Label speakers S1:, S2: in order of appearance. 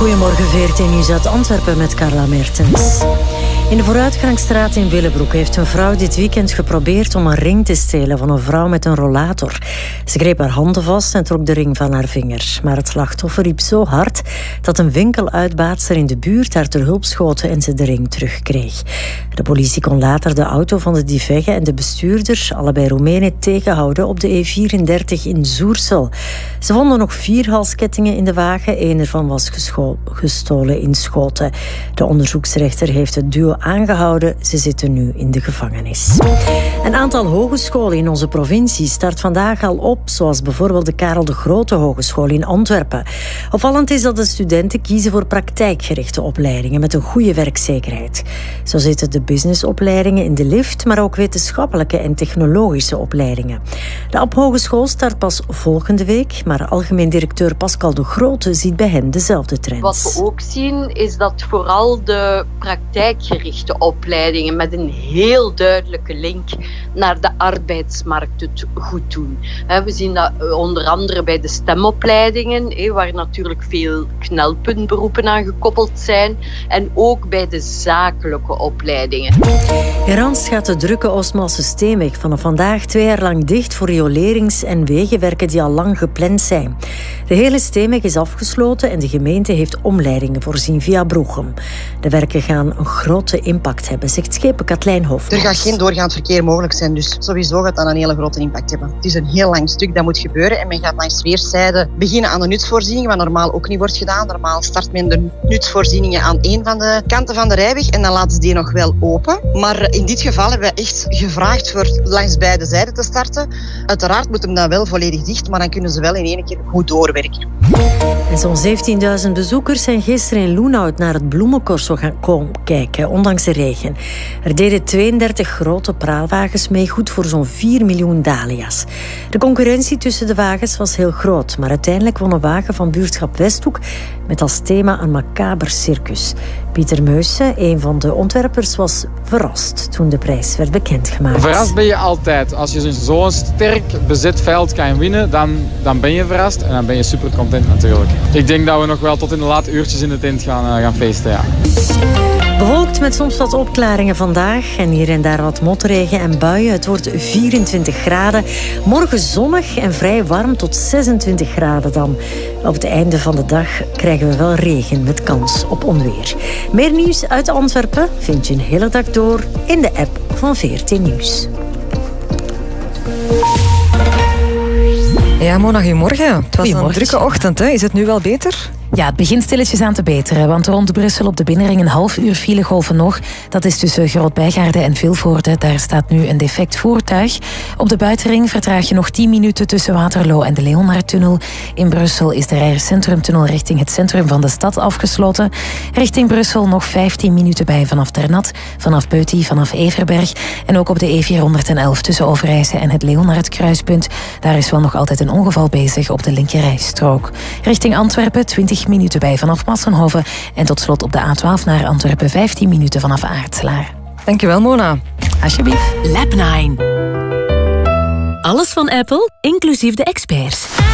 S1: Goedemorgen, 14 nieuws uit Antwerpen met Carla Mertens. In de Vooruitgangsstraat in Willebroek heeft een vrouw dit weekend geprobeerd om een ring te stelen van een vrouw met een rollator. Ze greep haar handen vast en trok de ring van haar vinger. Maar het slachtoffer riep zo hard dat een winkeluitbaatster in de buurt haar ter hulp schoot en ze de ring terugkreeg. De politie kon later de auto van de divegge en de bestuurder, allebei Roemenen, tegenhouden op de E34 in Zoersel. Ze vonden nog 4 halskettingen in de wagen. 1 ervan was gestolen in Schoten. De onderzoeksrechter heeft het duo aangehouden. Ze zitten nu in de gevangenis. Een aantal hogescholen in onze provincie start vandaag al op, zoals bijvoorbeeld de Karel de Grote Hogeschool in Antwerpen. Opvallend is dat de studenten kiezen voor praktijkgerichte opleidingen met een goede werkzekerheid. Zo zitten de businessopleidingen in de lift, maar ook wetenschappelijke en technologische opleidingen. De AP Hogeschool start pas volgende week, maar algemeen directeur Pascal de Grote ziet bij hen dezelfde trends.
S2: Wat we ook zien is dat vooral de praktijkgerichte opleidingen met een heel duidelijke link naar de arbeidsmarkt het goed doen. We zien dat onder andere bij de STEM-opleidingen, waar natuurlijk veel knelpuntberoepen aan gekoppeld zijn, en ook bij de zakelijke opleidingen.
S1: In Rans gaat de drukke Oostmaelse Steenweg vanaf vandaag 2 jaar lang dicht voor riolerings- en wegenwerken die al lang gepland zijn. De hele Steenweg is afgesloten en de gemeente heeft omleidingen voorzien via Broegem. De werken gaan een grote impact hebben, zegt schepen Katlijn Hofmans.
S3: Er gaat geen doorgaand verkeer mogelijk zijn, dus sowieso gaat dat een hele grote impact hebben. Het is een heel lang stuk dat moet gebeuren en men gaat langs weerszijden beginnen aan de nutsvoorzieningen, wat normaal ook niet wordt gedaan. Normaal start men de nutsvoorzieningen aan één van de kanten van de rijweg en dan laten ze die nog wel open. Maar in dit geval hebben we echt gevraagd voor langs beide zijden te starten. Uiteraard moet hem dan wel volledig dicht, maar dan kunnen ze wel in één keer goed doorwerken.
S1: En zo'n 17.000 bezoekers zijn gisteren in Loenhout naar het bloemencorso gaan kijken, ondanks de regen. Er deden 32 grote praalwagens mee, goed voor zo'n 4 miljoen dahlia's. De concurrentie tussen de wagens was heel groot, maar uiteindelijk won een wagen van buurtschap Westhoek met als thema een macaber circus. Pieter Meussen, een van de ontwerpers, was verrast toen de prijs werd bekendgemaakt.
S4: Verrast ben je altijd. Als je zo'n sterk bezet veld kan winnen, dan ben je verrast en dan ben je super content natuurlijk. Ik denk dat we nog wel tot in de late uurtjes in de tent gaan feesten, ja.
S1: Bewolkt met soms wat opklaringen vandaag en hier en daar wat motregen en buien. Het wordt 24 graden. Morgen zonnig en vrij warm tot 26 graden dan. Op het einde van de dag krijgen we wel regen met kans op onweer. Meer nieuws uit Antwerpen vind je een hele dag door in de app van 14 Nieuws.
S5: Ja, Mona, goedemorgen. Het was een drukke ochtend, hè? Is het nu wel beter?
S6: Ja, het begint stilletjes aan te beteren, want rond Brussel op de binnenring een half uur filegolven nog. Dat is tussen Groot-Bijgaarde en Vilvoorde. Daar staat nu een defect voertuig. Op de buitenring vertraag je nog 10 minuten tussen Waterloo en de Leonardtunnel. In Brussel is de Rijers-Centrumtunnel richting het centrum van de stad afgesloten. Richting Brussel nog 15 minuten bij vanaf Ternat, vanaf Beuty, vanaf Everberg. En ook op de E411 tussen Overijse en het Leonardkruispunt. Daar is wel nog altijd een ongeval bezig op de linkerrijstrook. Richting Antwerpen 20 minuten bij vanaf Massenhoven. En tot slot op de A12 naar Antwerpen 15 minuten vanaf Aartselaar.
S5: Dankjewel, Mona.
S6: Alsjeblieft.
S7: Lab 9. Alles van Apple, inclusief de experts.